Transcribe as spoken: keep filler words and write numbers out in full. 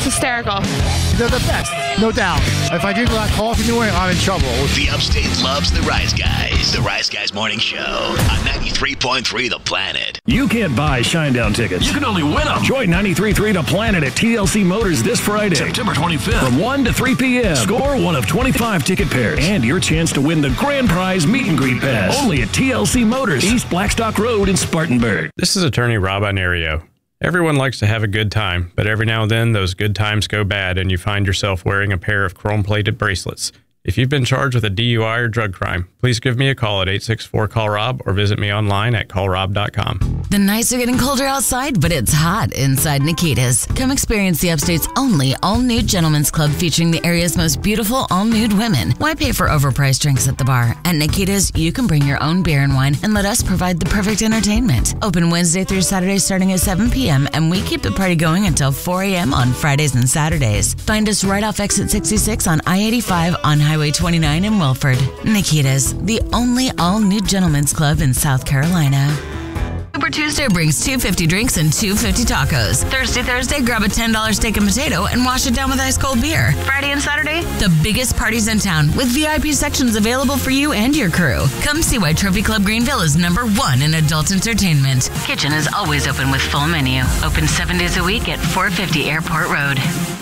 hysterical. They're the best, no doubt. If I drink a lot of coffee in the morning, I'm in trouble. The Upstate loves the Rise Guys. The Rise Guys Morning Show on ninety-three point three The Planet. You can't buy Shinedown tickets. You can only win them. Join ninety-three point three The Planet at T L C Motors this Friday, September twenty-fifth. From one to three p.m. Score one of twenty-five ticket pairs and your chance to win the grand prize meet and greet pass. Only at T L C Motors, East Blackstock Road in Spartanburg. This is attorney Rob Inario. Everyone likes to have a good time, but every now and then those good times go bad and you find yourself wearing a pair of chrome-plated bracelets. If you've been charged with a D U I or drug crime, please give me a call at eight six four, call rob or visit me online at call rob dot com. The nights are getting colder outside, but it's hot inside Nikita's. Come experience the Upstate's only all-nude gentlemen's club featuring the area's most beautiful all-nude women. Why pay for overpriced drinks at the bar? At Nikita's, you can bring your own beer and wine and let us provide the perfect entertainment. Open Wednesday through Saturday starting at seven p.m. and we keep the party going until four a.m. on Fridays and Saturdays. Find us right off exit sixty-six on I eighty-five on Highway twenty-nine in Wilford. Nikita's, the only all-nude gentlemen's club in South Carolina. Super Tuesday brings two fifty drinks and two fifty tacos. Thursday, Thursday, grab a ten dollars steak and potato and wash it down with ice cold beer. Friday and Saturday, the biggest parties in town with V I P sections available for you and your crew. Come see why Trophy Club Greenville is number one in adult entertainment. Kitchen is always open with full menu. Open seven days a week at four fifty Airport Road.